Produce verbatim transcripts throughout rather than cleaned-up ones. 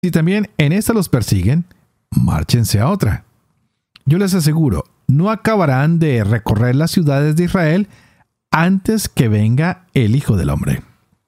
Si también en esta los persiguen, márchense a otra. Yo les aseguro, no acabarán de recorrer las ciudades de Israel antes que venga el Hijo del Hombre.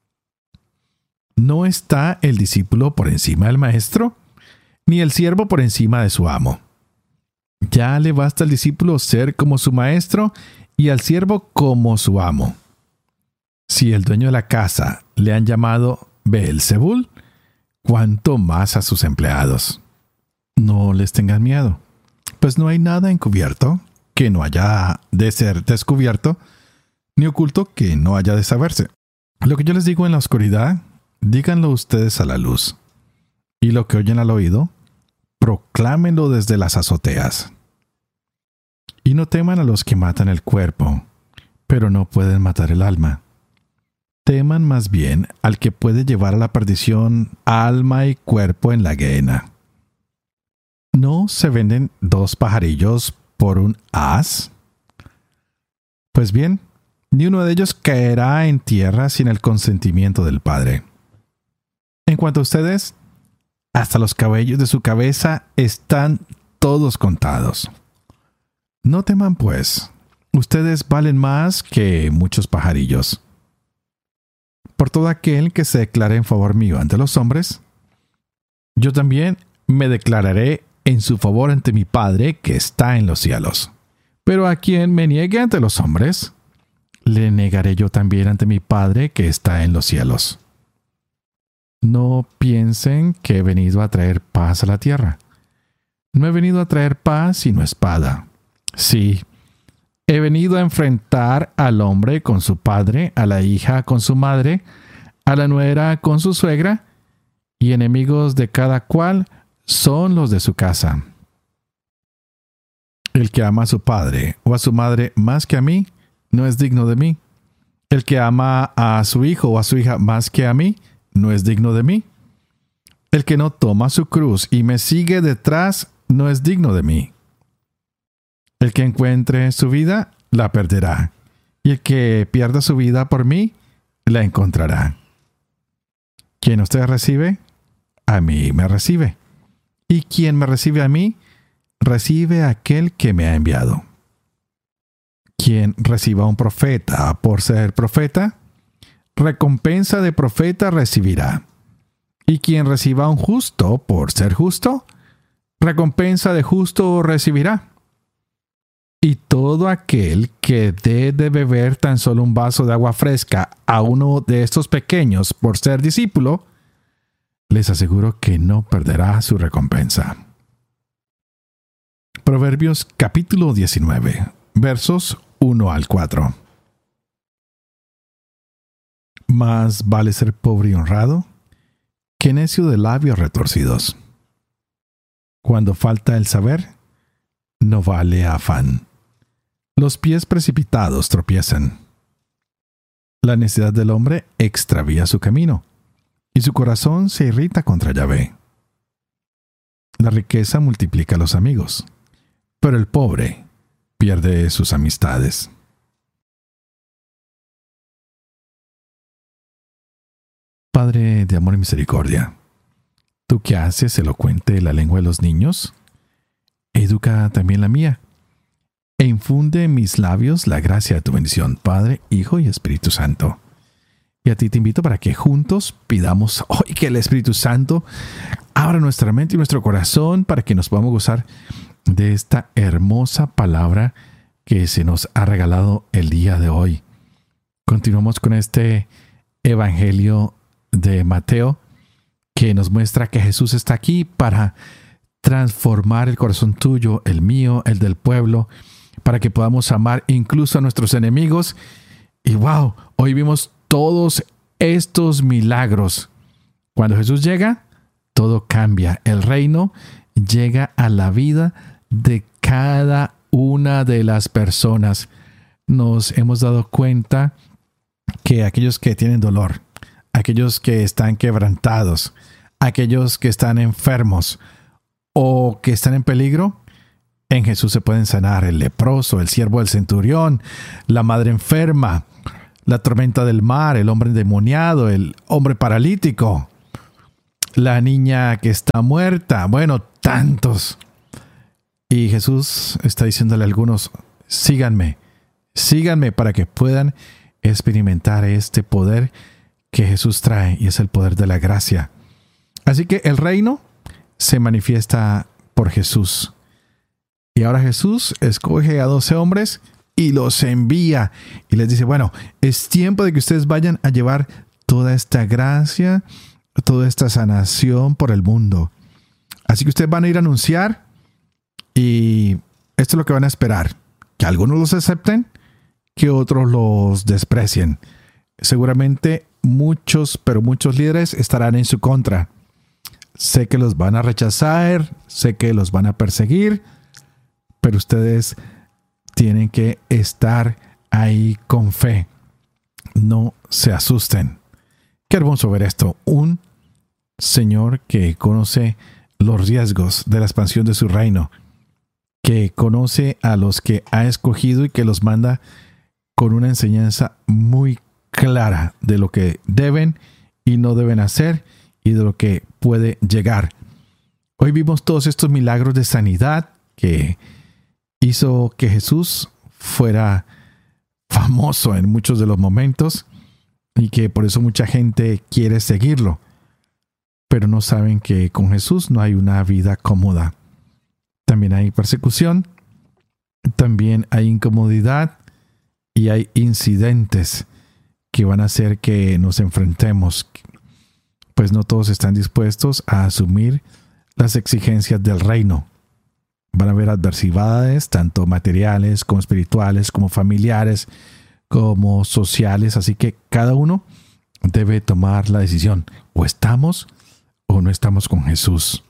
¿No está el discípulo por encima del maestro, ni el siervo por encima de su amo? Ya le basta al discípulo ser como su maestro y al siervo como su amo. Si el dueño de la casa le han llamado Beelzebul, ¿cuánto más a sus empleados? No les tengan miedo, pues no hay nada encubierto que no haya de ser descubierto, ni oculto que no haya de saberse. Lo que yo les digo en la oscuridad, díganlo ustedes a la luz, y lo que oyen al oído, proclámenlo desde las azoteas. Y no teman a los que matan el cuerpo, pero no pueden matar el alma. Teman más bien al que puede llevar a la perdición alma y cuerpo en la gehenna. ¿No se venden dos pajarillos por un haz? Pues bien, ni uno de ellos caerá en tierra sin el consentimiento del Padre. En cuanto a ustedes, hasta los cabellos de su cabeza están todos contados. No teman, pues, ustedes valen más que muchos pajarillos. Por todo aquel que se declare en favor mío ante los hombres, yo también me declararé en su favor ante mi Padre que está en los cielos. Pero a quien me niegue ante los hombres, le negaré yo también ante mi Padre que está en los cielos. No piensen que he venido a traer paz a la tierra. No he venido a traer paz sino espada. Sí, he venido a enfrentar al hombre con su padre, a la hija con su madre, a la nuera con su suegra, y enemigos de cada cual son los de su casa. El que ama a su padre o a su madre más que a mí, no es digno de mí. El que ama a su hijo o a su hija más que a mí, no es digno de mí. El que no toma su cruz y me sigue detrás, no es digno de mí. El que encuentre su vida, la perderá. Y el que pierda su vida por mí, la encontrará. Quien usted recibe, a mí me recibe. Y quien me recibe a mí, recibe a aquel que me ha enviado. Quien reciba a un profeta por ser profeta, recompensa de profeta recibirá. Y quien reciba a un justo por ser justo, recompensa de justo recibirá. Y todo aquel que dé de beber tan solo un vaso de agua fresca a uno de estos pequeños por ser discípulo, les aseguro que no perderá su recompensa. Proverbios capítulo diecinueve, versos uno al cuatro. Más vale ser pobre y honrado que necio de labios retorcidos. Cuando falta el saber, no vale afán. Los pies precipitados tropiezan. La necedad del hombre extravía su camino, y su corazón se irrita contra Yahvé. La riqueza multiplica a los amigos, pero el pobre pierde sus amistades. Padre de amor y misericordia, ¿tú que haces elocuente la lengua de los niños? Educa también la mía, e infunde en mis labios la gracia de tu bendición, Padre, Hijo y Espíritu Santo. Y a ti te invito para que juntos pidamos hoy que el Espíritu Santo abra nuestra mente y nuestro corazón para que nos podamos gozar de esta hermosa palabra que se nos ha regalado el día de hoy. Continuamos con este Evangelio de Mateo que nos muestra que Jesús está aquí para transformar el corazón tuyo, el mío, el del pueblo, para que podamos amar incluso a nuestros enemigos. Y wow, hoy vimos todos estos milagros. Cuando Jesús llega, todo cambia. El reino llega a la vida de cada una de las personas. Nos hemos dado cuenta que aquellos que tienen dolor, aquellos que están quebrantados, aquellos que están enfermos o que están en peligro, en Jesús se pueden sanar. El leproso, el siervo del centurión, la madre enferma, la tormenta del mar, el hombre endemoniado, el hombre paralítico. la niña que está muerta. Bueno, tantos. Y Jesús está diciéndole a algunos, síganme, síganme para que puedan experimentar este poder que Jesús trae, y es el poder de la gracia. Así que el reino se manifiesta por Jesús. Y ahora Jesús escoge a doce hombres y los envía. Y les dice, bueno, es tiempo de que ustedes vayan a llevar toda esta gracia, toda esta sanación por el mundo. Así que ustedes van a ir a anunciar, y esto es lo que van a esperar. Que algunos los acepten, que otros los desprecien. Seguramente muchos, pero muchos líderes estarán en su contra. Sé que los van a rechazar, sé que los van a perseguir, pero ustedes tienen que estar ahí con fe. No se asusten. Qué hermoso ver esto. Un Señor que conoce los riesgos de la expansión de su reino, que conoce a los que ha escogido y que los manda con una enseñanza muy clara de lo que deben y no deben hacer y de lo que puede llegar. Hoy vimos todos estos milagros de sanidad que hizo que Jesús fuera famoso en muchos de los momentos, y que por eso mucha gente quiere seguirlo, pero no saben que con Jesús no hay una vida cómoda. También hay persecución, también hay incomodidad y hay incidentes que van a hacer que nos enfrentemos, pues no todos están dispuestos a asumir las exigencias del reino. Van a haber adversidades, tanto materiales como espirituales, como familiares, como sociales. Así que cada uno debe tomar la decisión. O estamos o no estamos con Jesús.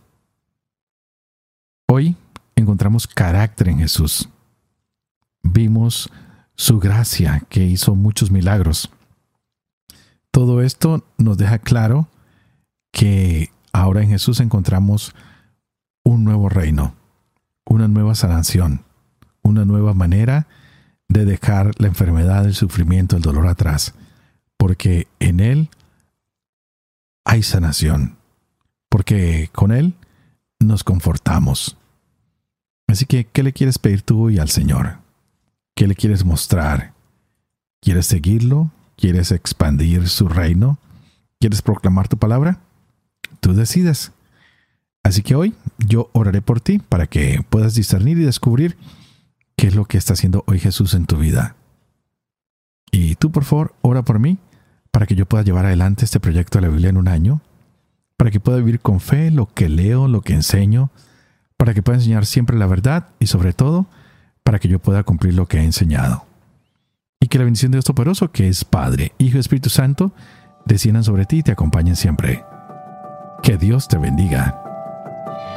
Hoy encontramos carácter en Jesús. Vimos su gracia, que hizo muchos milagros. Todo esto nos deja claro que ahora en Jesús encontramos un nuevo reino, una nueva sanación, una nueva manera de dejar la enfermedad, el sufrimiento, el dolor atrás, porque en Él hay sanación, porque con Él nos confortamos. Así que, ¿qué le quieres pedir tú hoy al Señor? ¿Qué le quieres mostrar? ¿Quieres seguirlo? ¿Quieres expandir su reino? ¿Quieres proclamar tu palabra? Tú decides. Así que hoy yo oraré por ti para que puedas discernir y descubrir qué es lo que está haciendo hoy Jesús en tu vida. Y tú, por favor, ora por mí para que yo pueda llevar adelante este proyecto de la Biblia en un año, para que pueda vivir con fe lo que leo, lo que enseño, para que pueda enseñar siempre la verdad y, sobre todo, para que yo pueda cumplir lo que he enseñado. Y que la bendición de Dios Todopoderoso, que es Padre, Hijo y Espíritu Santo, desciendan sobre ti y te acompañen siempre. Que Dios te bendiga.